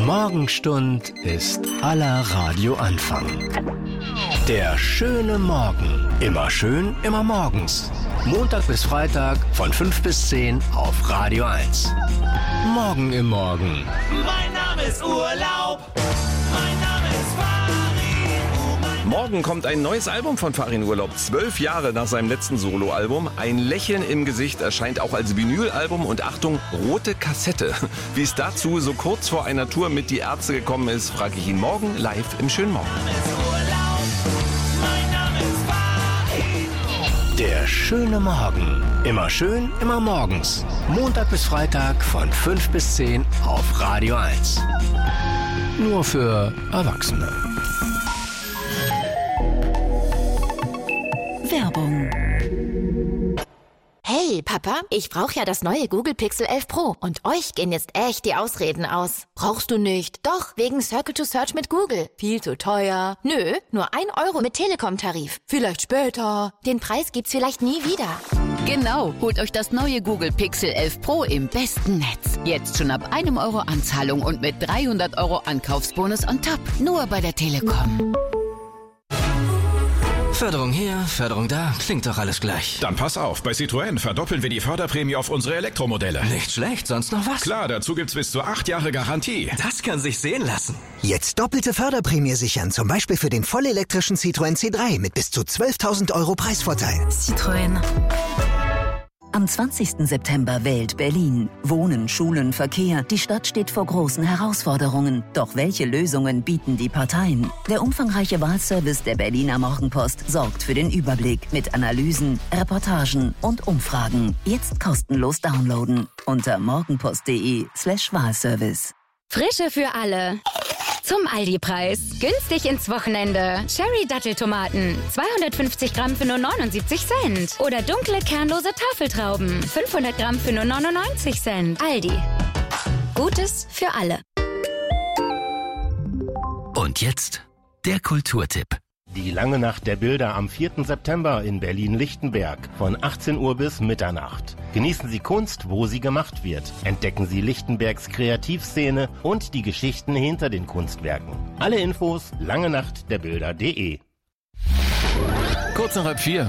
Morgenstund ist aller Radioanfang. Der schöne Morgen. Immer schön, immer morgens. Montag bis Freitag von 5 bis 10 auf Radio 1. Morgen im Morgen. Mein Name ist Urlaub. Mein Name ist Farin. Morgen kommt ein neues Album von Farin Urlaub. 12 Jahre nach seinem letzten Soloalbum. Ein Lächeln im Gesicht erscheint auch als Vinylalbum und Achtung, rote Kassette. Wie es dazu so kurz vor einer Tour mit Die Ärzte gekommen ist, frage ich ihn morgen live im schönen Morgen. Der schöne Morgen. Immer schön, immer morgens. Montag bis Freitag von 5 bis 10 auf Radio 1. Nur für Erwachsene. Werbung. Hey, Papa, ich brauche ja das neue Google Pixel 11 Pro. Und euch gehen jetzt echt die Ausreden aus. Brauchst du nicht? Doch, wegen Circle to Search mit Google. Viel zu teuer. Nö, nur 1 Euro mit Telekom-Tarif. Vielleicht später. Den Preis gibt's vielleicht nie wieder. Genau, holt euch das neue Google Pixel 11 Pro im besten Netz. Jetzt schon ab 1 Euro Anzahlung und mit 300 Euro Ankaufsbonus on top. Nur bei der Telekom. Förderung hier, Förderung da, klingt doch alles gleich. Dann pass auf, bei Citroën verdoppeln wir die Förderprämie auf unsere Elektromodelle. Nicht schlecht, sonst noch was? Klar, dazu gibt's bis zu 8 Jahre Garantie. Das kann sich sehen lassen. Jetzt doppelte Förderprämie sichern, zum Beispiel für den vollelektrischen Citroën C3 mit bis zu 12.000 Euro Preisvorteil. Citroën. Am 20. September wählt Berlin. Wohnen, Schulen, Verkehr. Die Stadt steht vor großen Herausforderungen. Doch welche Lösungen bieten die Parteien? Der umfangreiche Wahlservice der Berliner Morgenpost sorgt für den Überblick mit Analysen, Reportagen und Umfragen. Jetzt kostenlos downloaden unter morgenpost.de/Wahlservice. Frische für alle. Zum Aldi-Preis. Günstig ins Wochenende. Cherry-Datteltomaten. 250 Gramm für nur 79 Cent. Oder dunkle, kernlose Tafeltrauben. 500 Gramm für nur 99 Cent. Aldi. Gutes für alle. Und jetzt der Kulturtipp. Die lange Nacht der Bilder am 4. September in Berlin-Lichtenberg von 18 Uhr bis Mitternacht. Genießen Sie Kunst, wo sie gemacht wird. Entdecken Sie Lichtenbergs Kreativszene und die Geschichten hinter den Kunstwerken. Alle Infos langenachtderbilder.de. Kurz nach 3:30.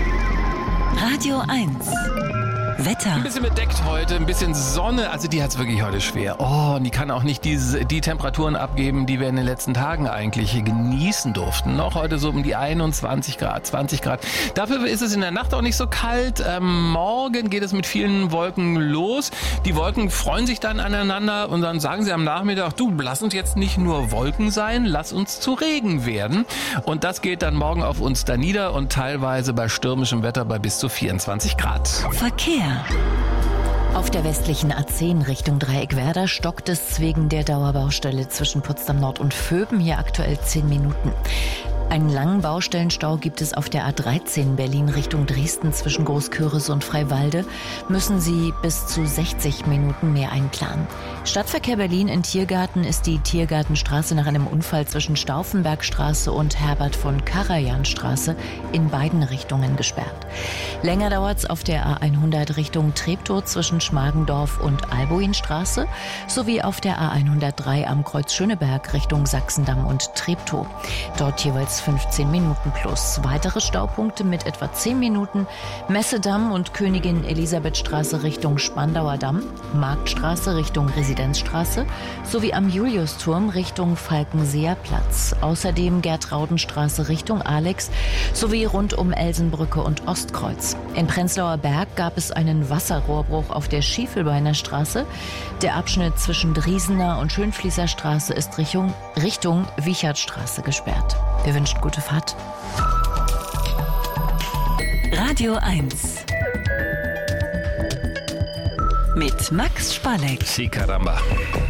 Radio 1. Wetter. Ein bisschen bedeckt heute, ein bisschen Sonne, also die hat's wirklich heute schwer. Oh, und die kann auch nicht die Temperaturen abgeben, die wir in den letzten Tagen eigentlich genießen durften. Noch heute so um die 21 Grad, 20 Grad. Dafür ist es in der Nacht auch nicht so kalt. Morgen geht es mit vielen Wolken los. Die Wolken freuen sich dann aneinander und dann sagen sie am Nachmittag, du, lass uns jetzt nicht nur Wolken sein, lass uns zu Regen werden. Und das geht dann morgen auf uns da nieder und teilweise bei stürmischem Wetter bei bis zu 24 Grad. Verkehr. Auf der westlichen A10 Richtung Dreieckwerder stockt es wegen der Dauerbaustelle zwischen Potsdam Nord und Vöben hier aktuell 10 Minuten. Einen langen Baustellenstau gibt es auf der A13 Berlin Richtung Dresden zwischen Großküritz und Freiwalde. Müssen Sie bis zu 60 Minuten mehr einplanen. Stadtverkehr Berlin in Tiergarten ist die Tiergartenstraße nach einem Unfall zwischen Stauffenbergstraße und Herbert von Karajan-Straße in beiden Richtungen gesperrt. Länger dauert's auf der A100 Richtung Treptow zwischen Schmargendorf und Albuinstraße sowie auf der A103 am Kreuz Schöneberg Richtung Sachsendamm und Treptow. Dort jeweils 15 Minuten plus. Weitere Staupunkte mit etwa 10 Minuten: Messedamm und Königin Elisabethstraße Richtung Spandauer Damm, Marktstraße Richtung Residenzstraße sowie am Juliusturm Richtung Falkenseer Platz. Außerdem Gertraudenstraße Richtung Alex sowie rund um Elsenbrücke und Ostkreuz. In Prenzlauer Berg gab es einen Wasserrohrbruch auf der Schiefelbeiner Straße. Der Abschnitt zwischen Driesener und Schönfließer Straße ist Richtung Wichertstraße gesperrt. Wir wünschen gute Fahrt. Radio 1. Mit Max Spalleck. Si caramba.